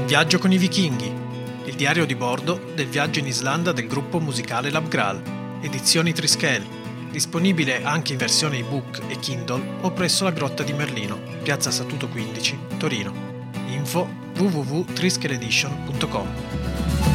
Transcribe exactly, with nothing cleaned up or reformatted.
Viaggio con i vichinghi, il diario di bordo del viaggio in Islanda del gruppo musicale Labgral, edizioni Trischel, disponibile anche in versione ebook e Kindle o presso la Grotta di Merlino, Piazza Statuto quindici, Torino. Info w w w punto trischeledition punto com.